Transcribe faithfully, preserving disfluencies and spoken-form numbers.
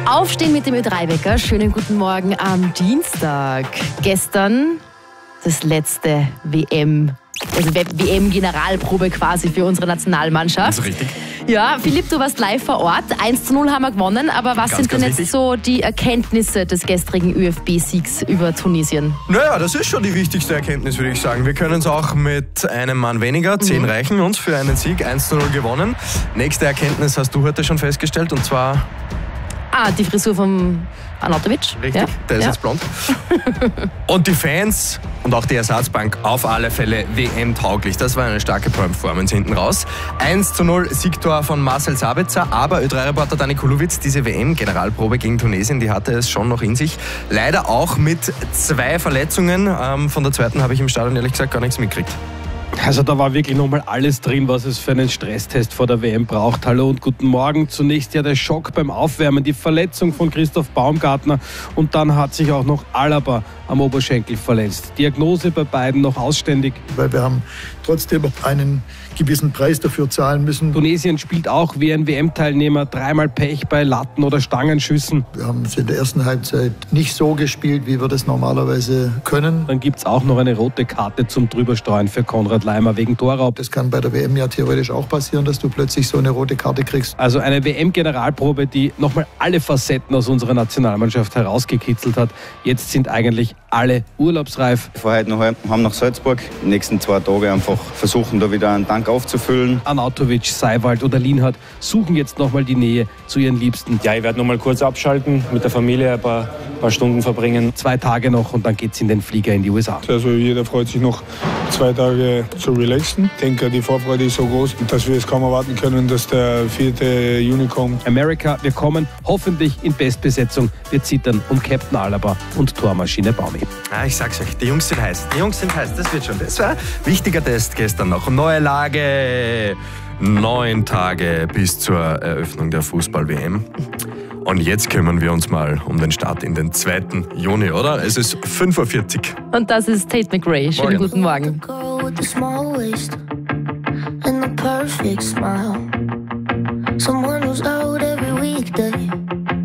Aufstehen mit dem Ö drei Wecker. Schönen guten Morgen am Dienstag. Gestern das letzte W M, also W M-Generalprobe quasi für unsere Nationalmannschaft. Also richtig. Ja, Philipp, du warst live vor Ort. eins zu null haben wir gewonnen, aber was Ganz, sind denn ganz jetzt wichtig. so die Erkenntnisse des gestrigen Ö F B-Siegs über Tunesien? Naja, das ist schon die wichtigste Erkenntnis, würde ich sagen. Wir können es auch mit einem Mann weniger. Zehn Mhm. reichen uns für einen Sieg. eins zu null gewonnen. Nächste Erkenntnis hast du heute schon festgestellt, und zwar... Ah, die Frisur vom Arnautovic. Richtig, Ja? der ist ja. jetzt blond. Und die Fans und auch die Ersatzbank auf alle Fälle W M-tauglich. Das war eine starke Performance hinten raus. eins zu null Siegtor von Marcel Sabitzer, aber Ö drei Reporter Dani Kulowitz, diese W M-Generalprobe gegen Tunesien, die hatte es schon noch in sich. Leider auch mit zwei Verletzungen. Ähm, von der zweiten habe ich im Stadion ehrlich gesagt gar nichts mitgekriegt. Also da war wirklich nochmal alles drin, was es für einen Stresstest vor der W M braucht. Hallo und guten Morgen. Zunächst ja der Schock beim Aufwärmen, die Verletzung von Christoph Baumgartner und dann hat sich auch noch Alaba am Oberschenkel verletzt. Diagnose bei beiden noch ausständig. Weil wir haben trotzdem einen gewissen Preis dafür zahlen müssen. Tunesien spielt auch wie ein W M-Teilnehmer dreimal Pech bei Latten- oder Stangenschüssen. Wir haben es in der ersten Halbzeit nicht so gespielt, wie wir das normalerweise können. Dann gibt es auch noch eine rote Karte zum Drüberstreuen für Konrad Leimer wegen Torraub. Das kann bei der W M ja theoretisch auch passieren, dass du plötzlich so eine rote Karte kriegst. Also eine W M-Generalprobe, die nochmal alle Facetten aus unserer Nationalmannschaft herausgekitzelt hat. Jetzt sind eigentlich alle urlaubsreif. Wir fahren heute noch heim nach Salzburg. Die nächsten zwei Tage einfach versuchen, da wieder einen Tank aufzufüllen. Arnautovic, Seiwald oder Lienhardt suchen jetzt nochmal die Nähe zu ihren Liebsten. Ja, ich werde nochmal kurz abschalten, mit der Familie ein paar, paar Stunden verbringen. Zwei Tage noch und dann geht's in den Flieger in die U S A. Also jeder freut sich noch zwei Tage zu relaxen. Ich denke, die Vorfreude ist so groß, dass wir es kaum erwarten können, dass der vierte Juni kommt. Amerika, wir kommen hoffentlich in Bestbesetzung. Wir zittern um Captain Alaba und Tormaschine Baumi. Ah, ich sag's euch, die Jungs sind heiß. Die Jungs sind heiß, das wird schon. Das war ein wichtiger Test gestern noch. Neue Lage, neun Tage bis zur Eröffnung der Fußball-W M. Und jetzt kümmern wir uns mal um den Start in den zweiten Juni, oder? Es ist fünf Uhr vierzig. Und das ist Tate McRae. Schönen guten Morgen. Girl with the small waist and the perfect smile. Someone who's out every weekday